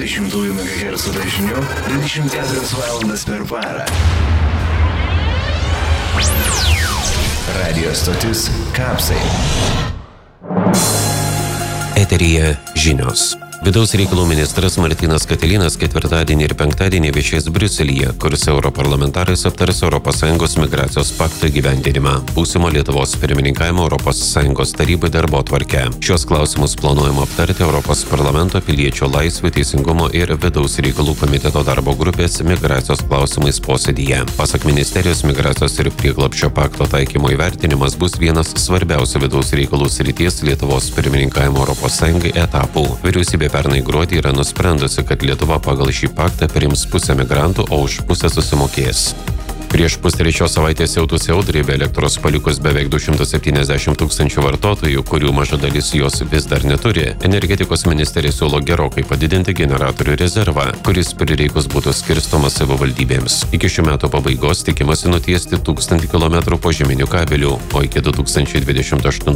220 MHz dažniu 24 valandas per parą. Radio stotis Kapsai. Eteryje žinios. Vidaus reikalų ministras Martynas Katilinas ketvirtadienį ir penktadienį viešės Briuselyje, kur su europarlamentarais aptars ES migracijos pakto įgyvendinimą, būsimo Lietuvos pirmininkavimo ES tarybai darbotvarkę. Šios klausimus planuojama aptarti Europos parlamento piliečių laisvių, teisingumo ir vidaus reikalų komiteto darbo grupės migracijos klausimais posėdyje. Pasak ministerijos, migracijos ir prieglobsčio pakto taikymo įvertinimas bus vienas svarbiausių vidaus reikalų srities Lietuvos pirmininkavimo ES etapų. Vyriausybė pernai gruodį yra nusprendusi, kad Lietuva pagal šį paktą priims pusę migrantų, o už pusę susimokės. Prieš pustrečios savaitės siautusi audrai be elektros palikus beveik 270 tūkstančių vartotojų, kurių maža dalis jos vis dar neturi, energetikos ministerija siūlo gerokai padidinti generatorių rezervą, kuris prireikus būtų skirstomas savivaldybėms. Iki šių metų pabaigos tikimasi nutiesti 1000 km požeminių kabelių, o iki 2028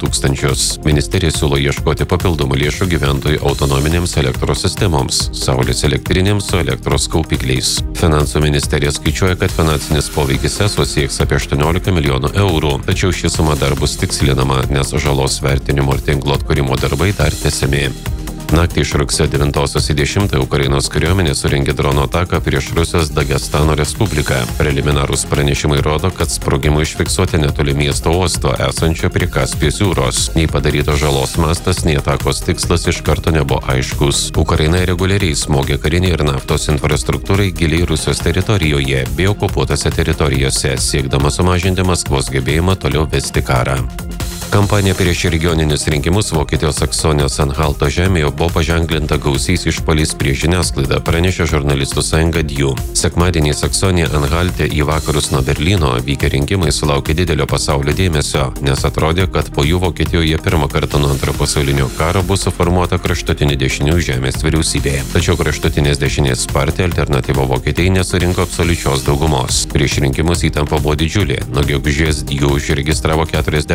2000. Ministerija siūlo ieškoti papildomų lėšų gyventojų autonominėms elektros sistemoms, saulės elektrinėms su elektros kaupikliais. Finansų ministerija skaičiuoja, kad finansinis poveikis ESO sieks apie 18 milijonų eurų, tačiau ši suma dar bus tikslinama, nes žalos vertinimo ir tinklo atkūrimo darbai dar tęsiami. Naktį iš rugsėjo 9 į 10 Ukrainos kariuomenė surengė drono ataką prieš Rusijos Dagestano Respubliką. Preliminarūs pranešimai rodo, kad sprogimai užfiksuoti netoli miesto uosto esančio prie Kaspijos jūros. Nei padarytos žalos mastas, nei atakos tikslas iš karto nebuvo aiškus. Ukraina reguliariai smogė karinį ir naftos infrastruktūrai giliai Rusijos teritorijoje bei okupuotose teritorijose, siekdama sumažinti Maskvos gebėjimą toliau vesti karą. Kampanija prieš regioninius rinkimus Vokietijos Saksonijos Anhalto žemėje buvo paženklinta gausiais išpuoliais prieš žiniasklaidą, pranešė žurnalistų sąjunga DIU. Sekmadienį Saksonija Anhalte į vakarus nuo Berlyno vykę rinkimai sulaukė didelio pasaulio dėmesio, nes atrodė, kad po jų Vokietijoje pirmą kartą nuo Antrojo pasaulinio karo bus suformuota kraštutinė dešiniųjų žemės vyriausybė. Tačiau kraštutinės dešinės partija Alternatyva Vokietijai nesurinko absoliučios daugumos. Prieš rinkimus įtampa buvo didžiulė. Nuo gegužės DIU užregistravo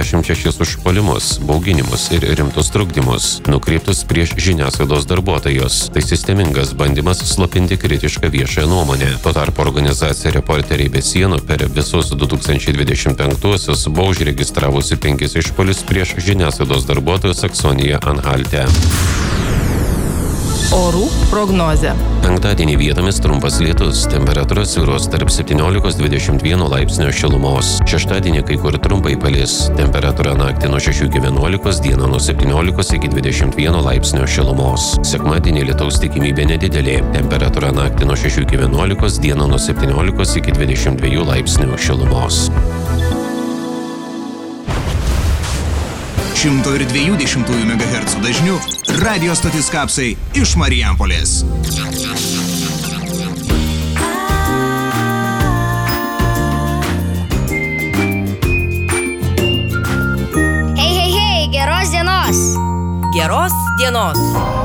46 užpuolimus, bauginimus ir rimtus trukdymus, nukreiptus prieš žiniasklaidos darbuotojus. Tai sistemingas bandymas slopinti kritišką viešąją nuomonę. Tuo tarpu organizacija Reporteriai be sienų per visus 2025-uosius buvo užregistravusi 5 išpuolius prieš žiniasklaidos darbuotojus Saksonijoje Anhalte. Orų prognozė. Penktadienį vietomis trumpas lietus, temperatūra svyruos tarp 17–21 laipsnio šilumos. Šeštadienį kai kur trumpai palis, temperatūra naktį nuo 6 iki 11, dieną nuo 17 iki 21 laipsnio šilumos. Sekmadienį lietaus tikimybė nedidelė, temperatūra naktį nuo 6 iki 11, dieną nuo 17 iki 22 laipsnių šilumos. 120 MHz dažniu radio stotis Kapsai iš Marijampolės. Hei, geros dienos! Geros dienos!